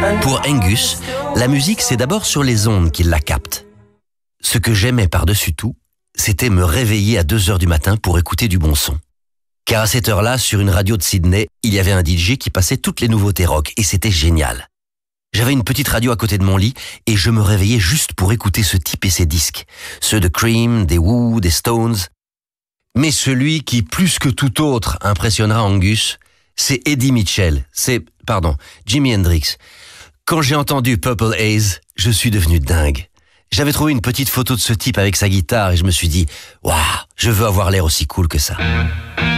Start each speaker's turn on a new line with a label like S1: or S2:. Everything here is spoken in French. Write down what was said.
S1: Pour Angus, la musique, c'est d'abord sur les ondes qu'il la capte. Ce que j'aimais par-dessus tout, c'était me réveiller à 2 heures du matin pour écouter du bon son. Car à cette heure-là, sur une radio de Sydney, il y avait un DJ qui passait toutes les nouveautés rock et c'était génial. J'avais une petite radio à côté de mon lit et je me réveillais juste pour écouter ce type et ses disques. Ceux de Cream, des Who, des Stones. Mais celui qui, plus que tout autre, impressionnera Angus, c'est Jimi Hendrix. Quand j'ai entendu Purple Haze, je suis devenu dingue. J'avais trouvé une petite photo de ce type avec sa guitare et je me suis dit, waouh, je veux avoir l'air aussi cool que ça.